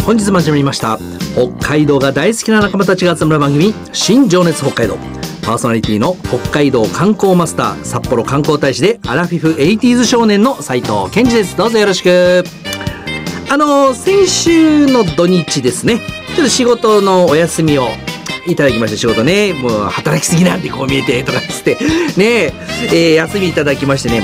本日も始まりました北海道が大好きな仲間たちが集まる番組新情熱北海道。パーソナリティの北海道観光マスター、札幌観光大使でアラフィフ 80s 少年の斉藤健二です。どうぞよろしく。先週の土日ですね、ちょっと仕事のお休みをいただきました。仕事ね、もう働きすぎなんてこう見えてとかつってね、休みいただきましてね、